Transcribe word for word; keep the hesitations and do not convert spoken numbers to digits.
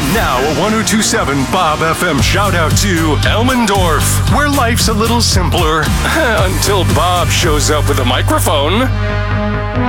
Now a one oh two point seven Bob F M shout out to Elmendorf, where life's a little simpler until Bob shows up with a microphone.